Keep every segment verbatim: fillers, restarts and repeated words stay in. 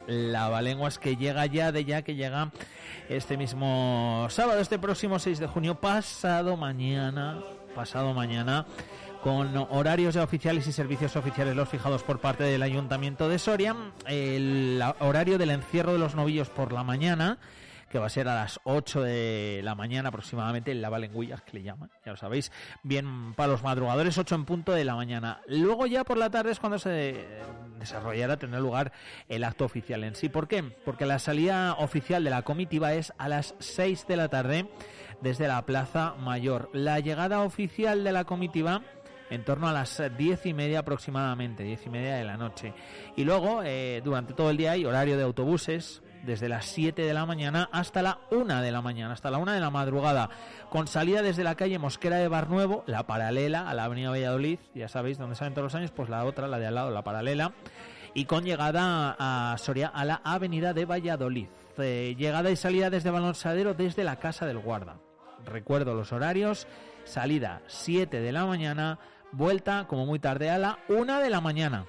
Lavalenguas, que llega ya de ya, que llega este mismo sábado, este próximo seis de junio, pasado mañana, pasado mañana, con horarios ya oficiales y servicios oficiales los fijados por parte del Ayuntamiento de Soria. El horario del encierro de los novillos por la mañana, que va a ser a las ocho de la mañana aproximadamente, en Lavalenguillas, que le llaman, ya lo sabéis, bien para los madrugadores, ocho en punto de la mañana. Luego ya por la tarde es cuando se desarrollará, tendrá lugar el acto oficial en sí. ¿Por qué? Porque la salida oficial de la comitiva es a las seis de la tarde desde la Plaza Mayor. La llegada oficial de la comitiva en torno a las diez y media aproximadamente, diez y media de la noche. Y luego, eh, durante todo el día hay horario de autobuses, desde las siete de la mañana hasta la una de la mañana, hasta la una de la madrugada, con salida desde la calle Mosquera de Barnuevo, la paralela a la avenida Valladolid, ya sabéis dónde salen todos los años, pues la otra, la de al lado, la paralela, y con llegada a Soria a la avenida de Valladolid. Eh, llegada y salida desde Balonsadero, desde la Casa del Guarda. Recuerdo los horarios: salida siete de la mañana, vuelta como muy tarde a la una de la mañana.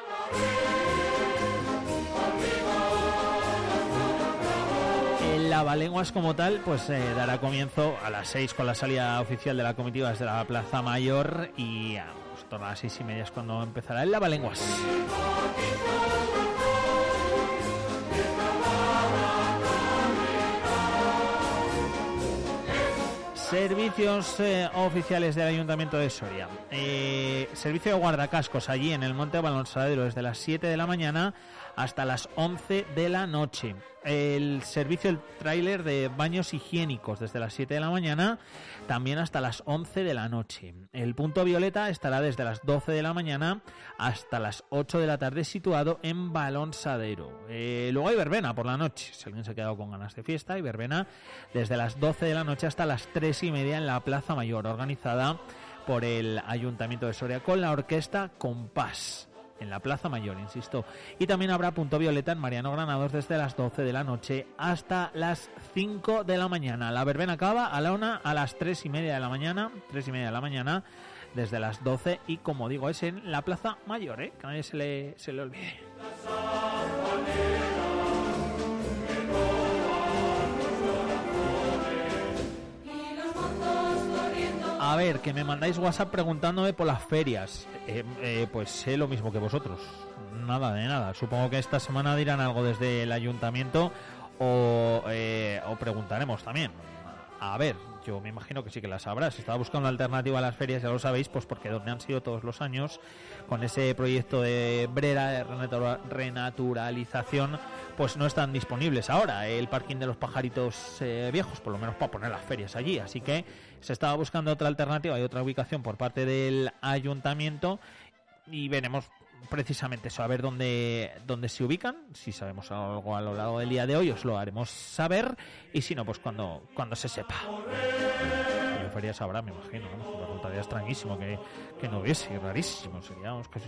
El Lavalenguas como tal, pues eh, dará comienzo a las seis con la salida oficial de la comitiva desde la Plaza Mayor, y a pues, las seis y media es cuando empezará el Lavalenguas. Servicios eh, oficiales del Ayuntamiento de Soria. Eh, servicio de guardacascos allí en el Monte Balonsadero desde las siete de la mañana hasta las once de la noche. El servicio del tráiler de baños higiénicos desde las siete de la mañana también hasta las once de la noche. El punto violeta estará desde las doce de la mañana hasta las ocho de la tarde, situado en Balonsadero. Eh, luego hay verbena por la noche, si alguien se ha quedado con ganas de fiesta, hay verbena desde las doce de la noche hasta las tres y media en la Plaza Mayor, organizada por el Ayuntamiento de Soria con la orquesta Compás, en la Plaza Mayor, insisto. Y también habrá punto violeta en Mariano Granados desde las doce de la noche hasta las cinco de la mañana. La verbena acaba a la una, a las tres y media de la mañana, tres y media de la mañana, desde las doce, y como digo, es en la Plaza Mayor, ¿eh? Que a nadie se le, se le olvide. A ver, que me mandáis WhatsApp preguntándome por las ferias. Eh, eh, pues sé lo mismo que vosotros. Nada de nada. Supongo que esta semana dirán algo desde el ayuntamiento o, eh, o preguntaremos también. A ver, yo me imagino que sí que las sabrás. Estaba buscando alternativa a las ferias, ya lo sabéis, pues porque donde han sido todos los años, con ese proyecto de Brera de renaturalización, pues no están disponibles ahora el parking de los pajaritos eh, viejos, por lo menos para poner las ferias allí. Así que se estaba buscando otra alternativa y otra ubicación por parte del ayuntamiento, y veremos precisamente eso, a ver dónde, dónde se ubican. Si sabemos algo a lo largo del día de hoy, os lo haremos saber, y si no, pues cuando, cuando se sepa. En ferias habrá, me imagino, ¿no? Me resultaría extrañísimo que, que no hubiese, rarísimo, sería, que